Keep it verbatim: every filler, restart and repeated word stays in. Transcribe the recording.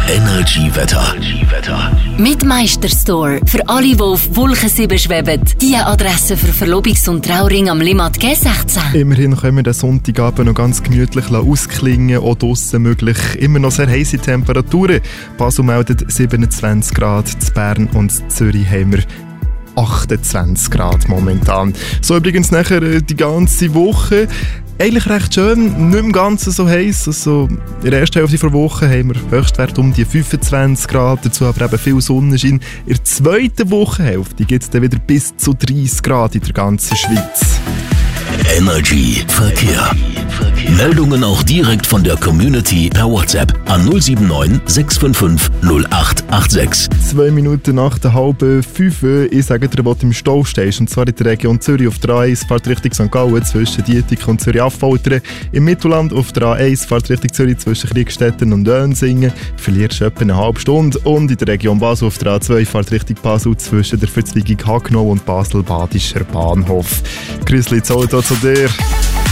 Energy-Wetter. Mit Meisterstore. Für alle, die auf Wolken sieben schweben. Die Adresse für Verlobungs- und Trauring am Limmat G sechzehn. Immerhin können wir den Sonntagabend noch ganz gemütlich ausklingen. Auch draussen möglich. Immer noch sehr heisse Temperaturen. Basel meldet siebenundzwanzig Grad. In Bern und in Zürich haben wir achtundzwanzig Grad momentan. So übrigens nachher die ganze Woche. Eigentlich recht schön, nicht im Ganzen so heiß. Also in der ersten Hälfte der Woche haben wir Höchstwert um die fünfundzwanzig Grad, dazu aber eben viel Sonnenschein. In der zweiten Wochenhälfte gibt es dann wieder bis zu dreißig Grad in der ganzen Schweiz. Energy Verkehr. Meldungen auch direkt von der Community per WhatsApp an null sieben neun sechs fünf fünf null acht acht sechs. Zwei Minuten nach der halben fünf. Ich sage dir, was im Stau stehst. Und zwar in der Region Zürich auf der A eins, fährt Richtung Sankt Gallen zwischen Dietik und Zürich-Affoltern. Im Mittelland auf der A eins, fährt Richtung Zürich zwischen Kriegstetten und Önsingen. Verlierst etwa eine halbe Stunde. Und in der Region Basel auf der A zwei, fährt Richtung Basel zwischen der Verzweigung Hagenau und Basel-Badischer Bahnhof. Grüßli, Auto zu dir.